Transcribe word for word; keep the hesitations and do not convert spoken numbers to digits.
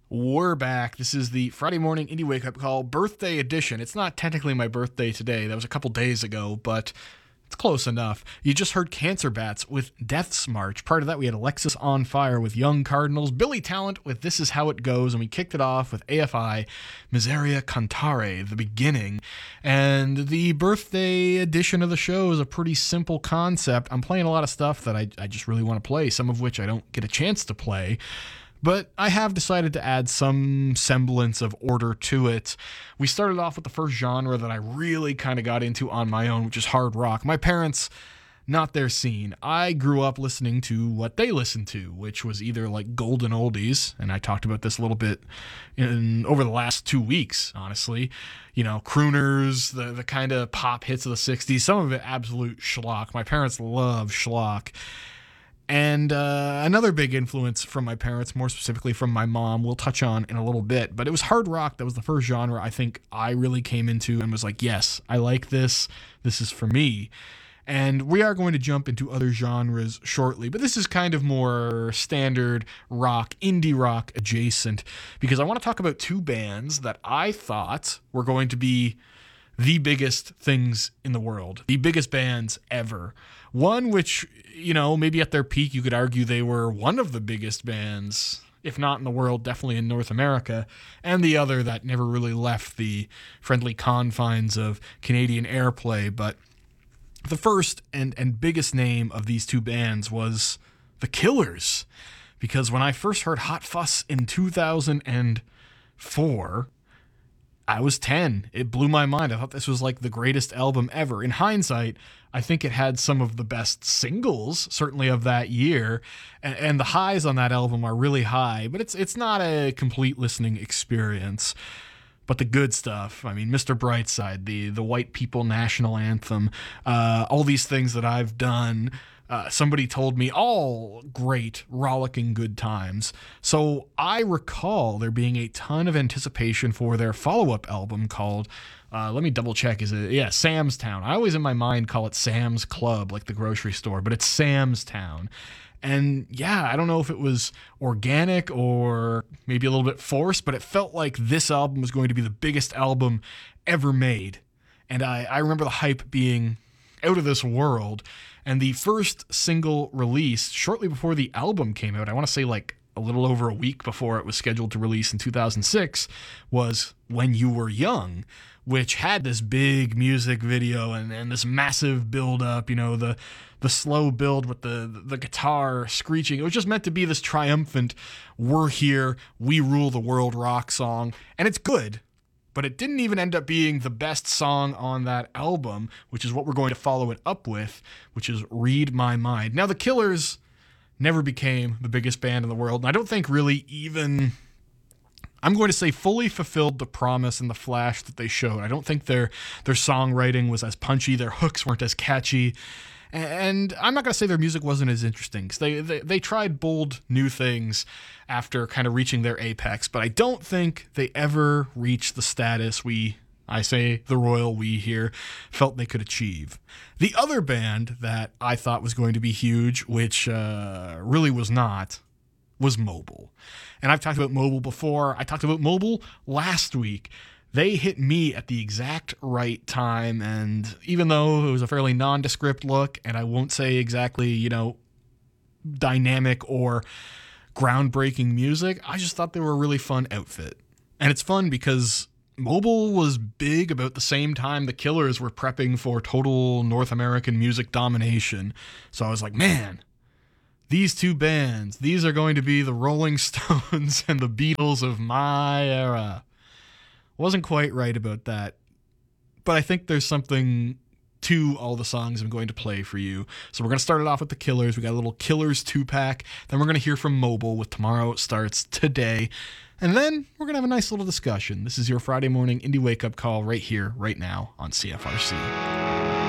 We're back. This is the Friday morning indie wake up call birthday edition. It's not technically my birthday today. That was a couple days ago, but it's close enough. You just heard Cancer Bats with Death's March. Prior to that, we had Alexis on Fire with Young Cardinals, Billy Talent with This Is How It Goes, and we kicked it off with A F I, Miseria Cantare, The Beginning. And the birthday edition of the show is a pretty simple concept. I'm playing a lot of stuff that I, I just really want to play, some of which I don't get a chance to play. But I have decided to add some semblance of order to it. We started off with the first genre that I really kind of got into on my own, which is hard rock. My parents, not their scene. I grew up listening to what they listened to, which was either like golden oldies, and I talked about this a little bit in over the last two weeks, honestly. You know, crooners, the, the kind of pop hits of the sixties, some of it absolute schlock. My parents love schlock. And uh, another big influence from my parents, more specifically from my mom, we'll touch on in a little bit. But it was hard rock that was the first genre I think I really came into and was like, yes, I like this. This is for me. And we are going to jump into other genres shortly. But this is kind of more standard rock, indie rock adjacent, because I want to talk about two bands that I thought were going to be the biggest things in the world, the biggest bands ever. One which, you know, maybe at their peak, you could argue they were one of the biggest bands, if not in the world, definitely in North America, and the other that never really left the friendly confines of Canadian airplay. But the first and, and biggest name of these two bands was The Killers, because when I first heard Hot Fuss in two thousand four, I was ten. It blew my mind. I thought this was like the greatest album ever. In hindsight, I think it had some of the best singles, certainly of that year, and, and the highs on that album are really high, but it's it's not a complete listening experience. But the good stuff, I mean, Mister Brightside, the the White People National Anthem, uh, all these things that I've done, Uh, somebody told me, all great, rollicking good times. So I recall there being a ton of anticipation for their follow-up album called, uh, let me double check, is it, yeah, Sam's Town. I always in my mind call it Sam's Club, like the grocery store, but it's Sam's Town. And yeah, I don't know if it was organic or maybe a little bit forced, but it felt like this album was going to be the biggest album ever made. And I, I remember the hype being out of this world. And the first single released shortly before the album came out, I want to say like a little over a week before it was scheduled to release in two thousand six, was When You Were Young, which had this big music video and, and this massive build up, you know, the the slow build with the, the guitar screeching. It was just meant to be this triumphant, we're here, we rule the world rock song. And it's good. But it didn't even end up being the best song on that album, which is what we're going to follow it up with, which is Read My Mind. Now, The Killers never became the biggest band in the world, and I don't think really even, I'm going to say fully fulfilled the promise and the flash that they showed. I don't think their their songwriting was as punchy, their hooks weren't as catchy, and I'm not going to say their music wasn't as interesting, because they, they, they tried bold new things after kind of reaching their apex, but I don't think they ever reached the status we, I say the royal we here, felt they could achieve. The other band that I thought was going to be huge, which uh, really was not, was Mobile. And I've talked about Mobile before. I talked about Mobile last week. They hit me at the exact right time, and even though it was a fairly nondescript look, and I won't say exactly, you know, dynamic or groundbreaking music, I just thought they were a really fun outfit. And it's fun because Mobile was big about the same time the Killers were prepping for total North American music domination. So I was like, man, these two bands, these are going to be the Rolling Stones and the Beatles of my era. Wasn't quite right about that, but I think there's something to all the songs I'm going to play for you. So we're going to start it off with the Killers. We got a little Killers two-pack. Then we're going to hear from Mobile with Tomorrow Starts Today. And then we're going to have a nice little discussion. This is your Friday morning indie wake-up call right here, right now on C F R C.